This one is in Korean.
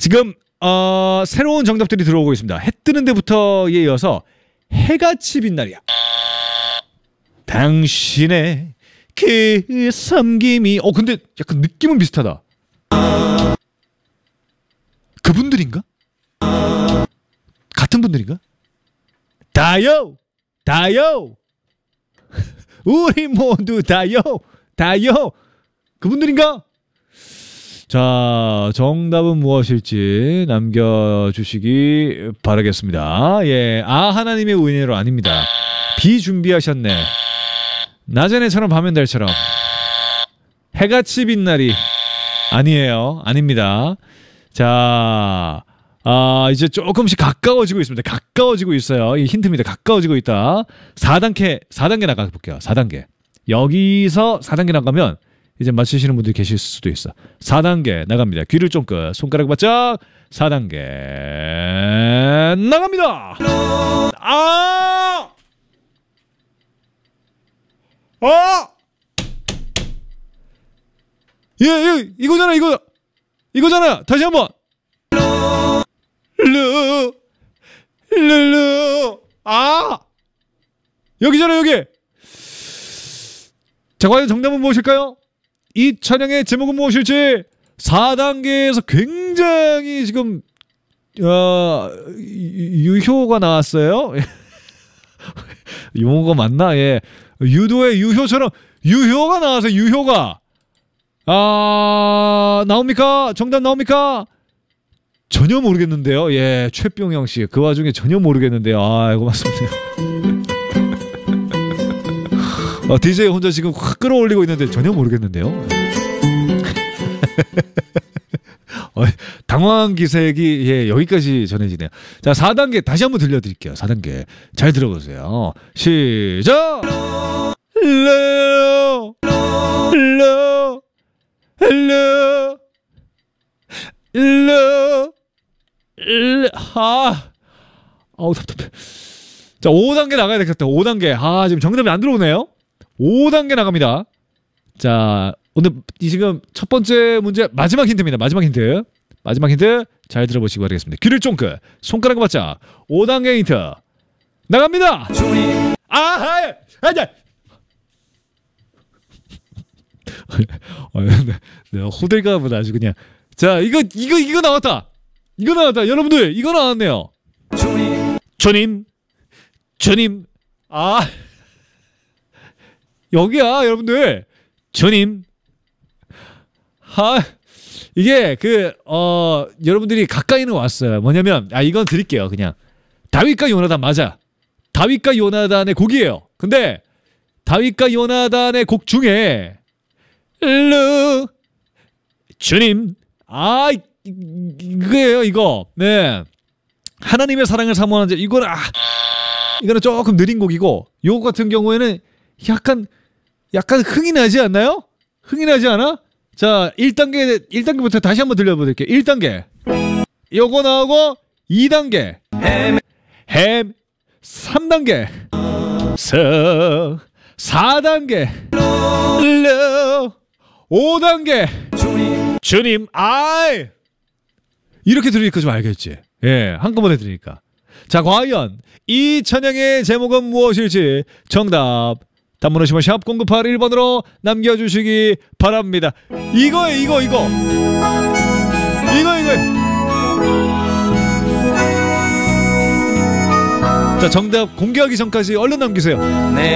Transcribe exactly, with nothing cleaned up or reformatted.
지금 어, 새로운 정답들이 들어오고 있습니다. 해 뜨는 데부터에 이어서 해같이 빛날이야. 당신의 그 섬김이. 어 근데 약간 느낌은 비슷하다. 그분들인가? 같은 분들인가? 다요! 다요! 우리 모두 다요! 다요! 그분들인가? 자, 정답은 무엇일지 남겨주시기 바라겠습니다. 예, 아 하나님의 은혜로 아닙니다. 비 준비하셨네. 낮에처럼 밤엔 달처럼 해같이 빛나리. 아니에요. 아닙니다. 자, 아, 이제 조금씩 가까워지고 있습니다. 가까워지고 있어요. 이 힌트입니다. 가까워지고 있다. 사 단계, 사 단계 나가볼게요. 사 단계. 여기서 사 단계 나가면 이제 맞추시는 분들이 계실 수도 있어. 사 단계 나갑니다. 귀를 쫑긋, 손가락 바짝. 사 단계 나갑니다. 아! 아! 예, 예, 이거잖아, 이거. 이거잖아. 다시 한번. 르, 르르. 아! 여기잖아, 여기. 자, 과연 정답은 무엇일까요? 이 찬양의 제목은 무엇일지 사 단계에서 굉장히 지금 어, 유효가 나왔어요. 용어가 맞나? 예. 유도의 유효처럼 유효가 나와서 유효가 아 나옵니까? 정답 나옵니까? 전혀 모르겠는데요. 예, 최병영 씨 그 와중에 전혀 모르겠는데요. 아 이거 맞습니다. 어, 디제이 혼자 지금 확 끌어올리고 있는데 전혀 모르겠는데요. 어, 당황한 기색이 예, 여기까지 전해지네요. 자, 사 단계 다시 한번 들려드릴게요. 사 단계 잘 들어보세요. 시작. 헬로 헬로 헬로 헬로 헬로 아 아우 답답해. 자, 오 단계 나가야 되겠다. 오 단계. 아 지금 정답이 안 들어오네요. 오 단계 나갑니다. 자, 오늘 이 지금 첫 번째 문제 마지막 힌트입니다. 마지막 힌트. 마지막 힌트 잘 들어보시기 바라겠습니다. 귀를 쫑긋, 손가락 바짝. 오 단계 힌트 나갑니다. 아, 아, 아, 내가 호들갑을 아주 그냥. 자, 이거 이거 이거 나왔다. 이거 나왔다. 여러분들 이거 나왔네요. 주님, 주님. 아. 여기야 여러분들. 주님. 하 이게 그 어 여러분들이 가까이는 왔어요. 뭐냐면 아 이건 드릴게요. 그냥 다윗과 요나단 맞아. 다윗과 요나단의 곡이에요. 근데 다윗과 요나단의 곡 중에 르 주님 아 이거예요 이거. 네 하나님의 사랑을 사모하는 자 이거는 아 이거는 조금 느린 곡이고 요거 같은 경우에는 약간 약간 흥이 나지 않나요? 흥이 나지 않아? 자, 일 단계 일 단계부터 다시 한번 들려드릴게요. 일 단계 요거 나오고 이 단계 햄, 햄 삼 단계 서 사 단계 르 오 단계 주님, 주님 아이 이렇게 들으니까 좀 알겠지? 예, 한꺼번에 들으니까. 자, 과연 이 찬양의 제목은 무엇일지 정답 단문 오시면 샵 공구팔 일 번으로 남겨주시기 바랍니다. 이거에 이거 이거 이거 이거 자, 정답 공개하기 전까지 얼른 남기세요. 네.